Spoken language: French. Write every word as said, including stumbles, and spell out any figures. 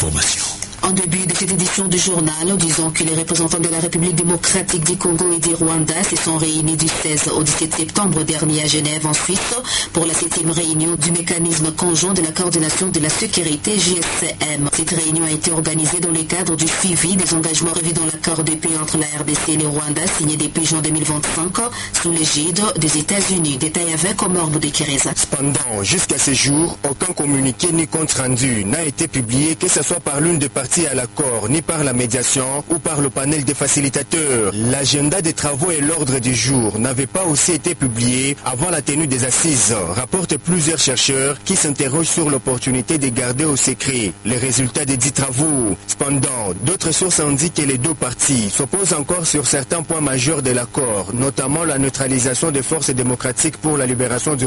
l'information. En début de cette édition du journal, disons que les représentants de la République démocratique du Congo et du Rwanda se sont réunis du seize au dix-sept septembre dernier à Genève, en Suisse, pour la septième réunion du mécanisme conjoint de la coordination de la sécurité J S C M. Cette réunion a été organisée dans le cadre du suivi des engagements prévus dans l'accord de paix entre la R D C et le Rwanda, signé depuis juin deux mille vingt-cinq, sous l'égide des États-Unis. Détail avec Omar Boudekireza. Cependant, jusqu'à ce jour, aucun communiqué ni compte rendu n'a été publié, que ce soit par l'une des parties à l'accord, ni par la médiation ou par le panel des facilitateurs. L'agenda des travaux et l'ordre du jour n'avaient pas aussi été publiés avant la tenue des assises, rapportent plusieurs chercheurs qui s'interrogent sur l'opportunité de garder au secret les résultats des dix travaux. Cependant, d'autres sources indiquent que les deux parties s'opposent encore sur certains points majeurs de l'accord, notamment la neutralisation des forces démocratiques pour la libération du